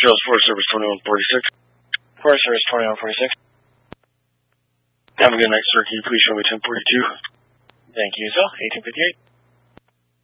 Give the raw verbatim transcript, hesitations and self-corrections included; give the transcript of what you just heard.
Charles Forest Service twenty-one forty-six. Forest Service twenty-one forty-six. Have a good night, sir. Can you please show me ten forty-two? Thank you, sir. eighteen fifty-eight.